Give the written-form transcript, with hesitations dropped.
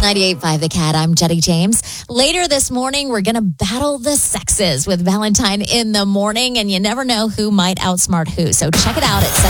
98.5 The Cat. I'm Jetty James. Later this morning, we're going to battle the sexes with Valentine in the morning, and you never know who might outsmart who. So check it out at